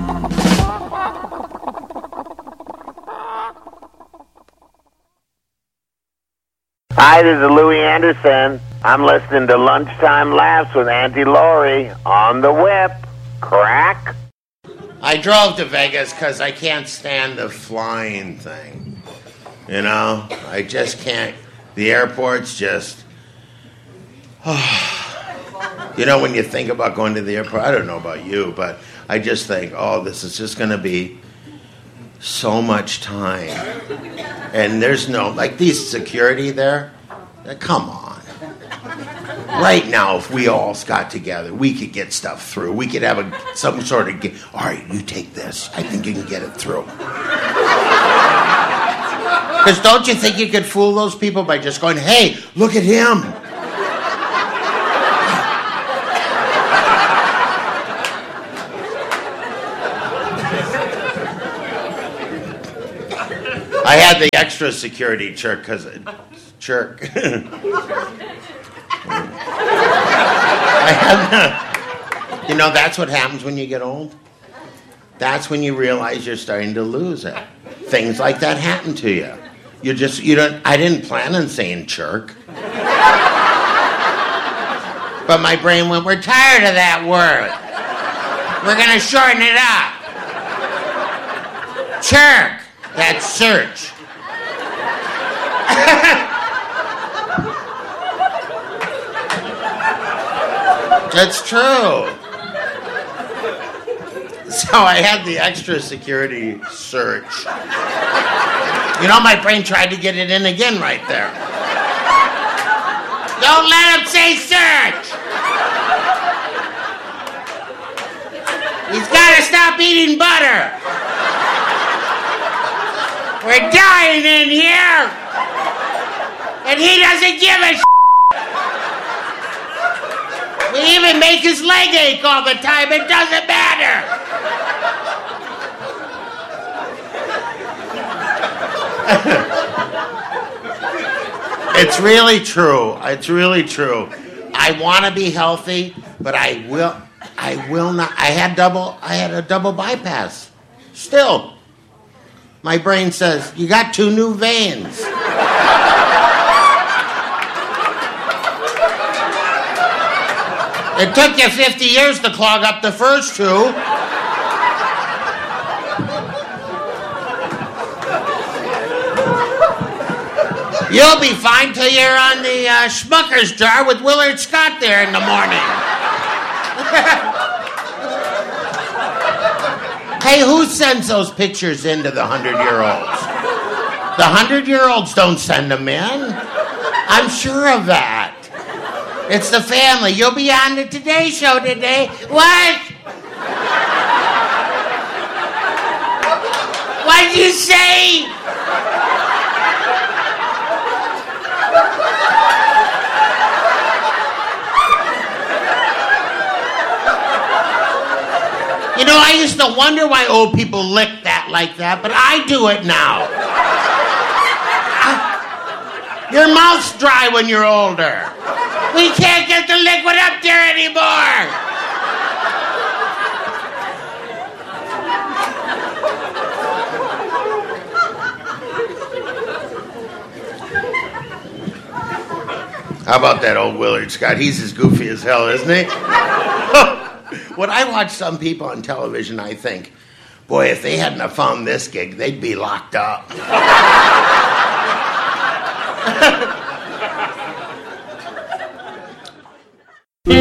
Hi, this is Louis Anderson. I'm listening to Lunchtime Laughs with Auntie Laurie on the whip. Crack. I drove to Vegas because I can't stand the flying thing. You know, I just can't. The airport's just... You know, when you think about going to the airport, I don't know about you, but I just think, oh, this is just going to be so much time. And there's no, like these security there, come on. Right now, if we all got together, we could get stuff through. We could have some sort of, all right, you take this. I think you can get it through. Because don't you think you could fool those people by just going, hey, look at him. I had the extra security chirk. You know, that's what happens when you get old. That's when you realize you're starting to lose it. Things like that happen to you. I didn't plan on saying chirk. But my brain went, we're tired of that word. We're going to shorten it up. Chirk. That's search. That's true. So I had the extra security search. You know, my brain tried to get it in again right there. Don't let him say search. He's got to stop eating butter. We're dying in here. And he doesn't give a shit. We even make his leg ache all the time. It doesn't matter. It's really true. It's really true. I want to be healthy, but I will not. I had a double bypass. Still. My brain says, you got 2 new veins. It took you 50 years to clog up the first 2. You'll be fine till you're on the Schmucker's jar with Willard Scott there in the morning. Hey, who sends those pictures in to the 100-year-olds? The 100-year-olds don't send them in. I'm sure of that. It's the family. You'll be on the Today Show today. What? What'd you say? You know, I used to wonder why old people lick that like that, but I do it now. Your mouth's dry when you're older. We can't get the liquid up there anymore. How about that old Willard Scott? He's as goofy as hell, isn't he? When I watch some people on television, I think, boy, if they hadn't have found this gig, they'd be locked up.